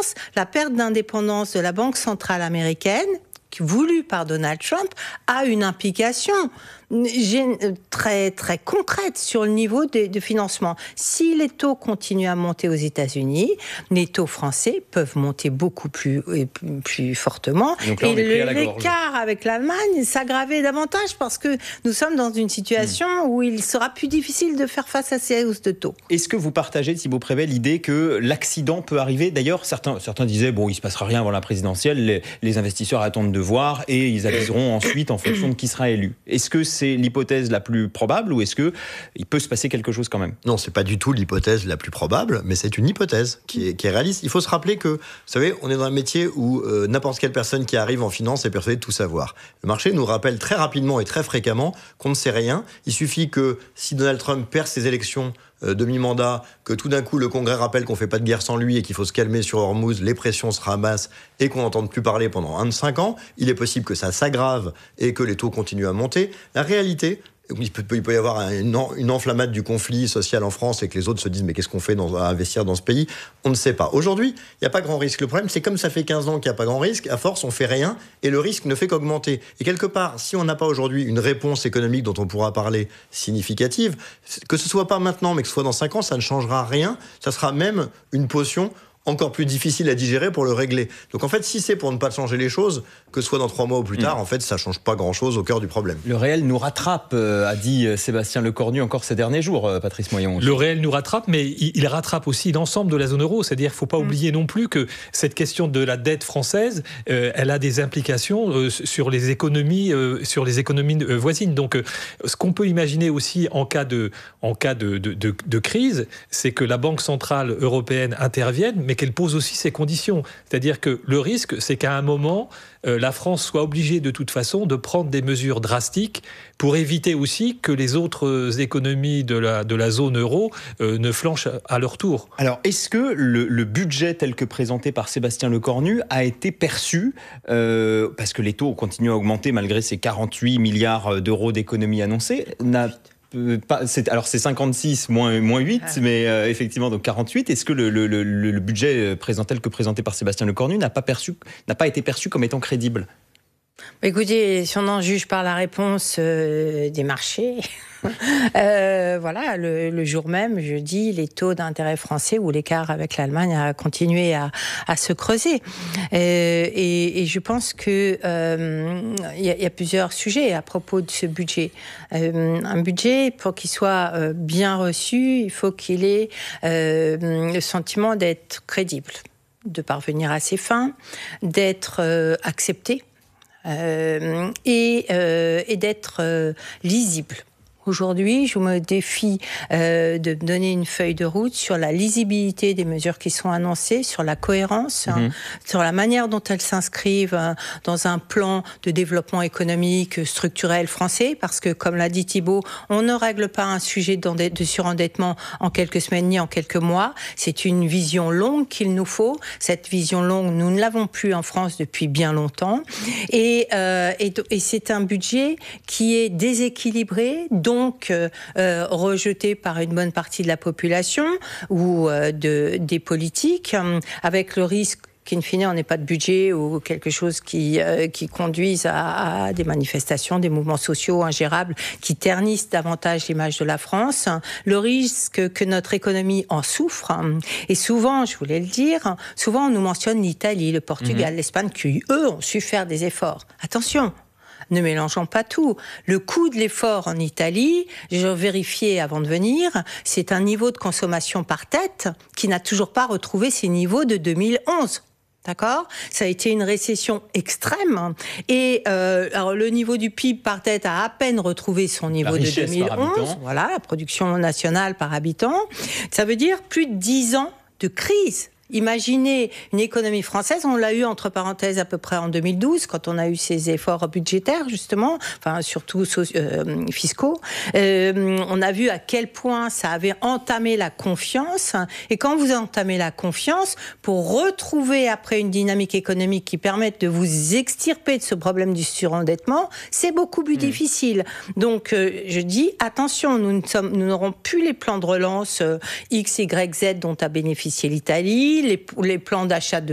France, la perte d'indépendance de la Banque centrale américaine, voulue par Donald Trump, a une implication très, très concrète sur le niveau de financement. Si les taux continuent à monter aux États-Unis, les taux français peuvent monter beaucoup plus fortement. Donc là, et l'écart avec l'Allemagne s'aggraver davantage parce que nous sommes dans une situation où il sera plus difficile de faire face à ces hausses de taux. Est-ce que vous partagez, Thibaut Prévet, l'idée que l'accident peut arriver ? D'ailleurs, certains disaient, bon, il ne se passera rien avant la présidentielle, les investisseurs attendent de voir et ils aviseront ensuite en fonction de qui sera élu. Est-ce que c'est l'hypothèse la plus probable ou est-ce qu'il peut se passer quelque chose quand même ? Non, c'est pas du tout l'hypothèse la plus probable, mais c'est une hypothèse qui est réaliste. Il faut se rappeler que, vous savez, on est dans un métier où n'importe quelle personne qui arrive en finance est persuadée de tout savoir. Le marché nous rappelle très rapidement et très fréquemment qu'on ne sait rien. Il suffit que si Donald Trump perd ses élections demi-mandat, que tout d'un coup le Congrès rappelle qu'on ne fait pas de guerre sans lui et qu'il faut se calmer sur Hormuz, les pressions se ramassent et qu'on n'entende plus parler pendant 1 de 5 ans, il est possible que ça s'aggrave et que les taux continuent à monter. La réalité, il peut y avoir une enflammade du conflit social en France et que les autres se disent mais qu'est-ce qu'on fait à investir dans ce pays ? On ne sait pas. Aujourd'hui, il n'y a pas grand risque. Le problème, c'est comme ça fait 15 ans qu'il n'y a pas grand risque, à force, on ne fait rien et le risque ne fait qu'augmenter. Et quelque part, si on n'a pas aujourd'hui une réponse économique dont on pourra parler significative, que ce ne soit pas maintenant, mais que ce soit dans 5 ans, ça ne changera rien. Ça sera même une potion encore plus difficile à digérer pour le régler. Donc en fait, si c'est pour ne pas changer les choses, que ce soit dans 3 mois ou plus tard, en fait, ça ne change pas grand-chose au cœur du problème. Le réel nous rattrape, a dit Sébastien Lecornu encore ces derniers jours, Patrice Moyon. Le réel nous rattrape, mais il rattrape aussi l'ensemble de la zone euro. C'est-à-dire qu'il ne faut pas oublier non plus que cette question de la dette française, elle a des implications sur les économies voisines. Donc, ce qu'on peut imaginer aussi en cas de crise, c'est que la Banque centrale européenne intervienne, mais qu'elle pose aussi ses conditions. C'est-à-dire que le risque, c'est qu'à un moment, la France soit obligée de toute façon de prendre des mesures drastiques pour éviter aussi que les autres économies de la zone euro ne flanchent à leur tour. Alors, est-ce que le budget tel que présenté par Sébastien Lecornu a été perçu, parce que les taux continuent à augmenter malgré ces 48 milliards d'euros d'économies annoncées, c'est 56 moins 8, mais effectivement donc 48. Est-ce que le budget tel que présenté par Sébastien Lecornu n'a pas été perçu comme étant crédible ? Écoutez, si on en juge par la réponse des marchés, voilà, le jour même, jeudi, les taux d'intérêt français ou l'écart avec l'Allemagne a continué à se creuser. Et je pense que il y a plusieurs sujets à propos de ce budget. Un budget, pour qu'il soit bien reçu, il faut qu'il ait le sentiment d'être crédible, de parvenir à ses fins, d'être accepté. Et d'être lisible. Aujourd'hui, je me défie de donner une feuille de route sur la lisibilité des mesures qui sont annoncées, sur la cohérence, sur la manière dont elles s'inscrivent dans un plan de développement économique structurel français, parce que, comme l'a dit Thibaut, on ne règle pas un sujet de surendettement en quelques semaines ni en quelques mois. C'est une vision longue qu'il nous faut. Cette vision longue, nous ne l'avons plus en France depuis bien longtemps. Et c'est un budget qui est déséquilibré, donc rejeté par une bonne partie de la population ou des politiques, avec le risque qu'in fine, on n'ait pas de budget ou quelque chose qui conduise à des manifestations, des mouvements sociaux ingérables qui ternissent davantage l'image de la France. Le risque que notre économie en souffre. Et souvent, je voulais le dire, souvent on nous mentionne l'Italie, le Portugal, l'Espagne, qui eux ont su faire des efforts. Attention, ne mélangeons pas tout. Le coût de l'effort en Italie, j'ai vérifié avant de venir, c'est un niveau de consommation par tête qui n'a toujours pas retrouvé ses niveaux de 2011. D'accord ? Ça a été une récession extrême. Et alors le niveau du PIB par tête a à peine retrouvé son niveau de 2011. Voilà, la production nationale par habitant. Ça veut dire plus de 10 ans de crise. Imaginez une économie française, on l'a eu entre parenthèses à peu près en 2012, quand on a eu ces efforts budgétaires justement, enfin surtout fiscaux. On a vu à quel point ça avait entamé la confiance. Et quand vous entamez la confiance, pour retrouver après une dynamique économique qui permette de vous extirper de ce problème du surendettement, c'est beaucoup plus difficile. Donc je dis attention, nous n'aurons plus les plans de relance X, Y, Z dont a bénéficié l'Italie, les plans d'achat de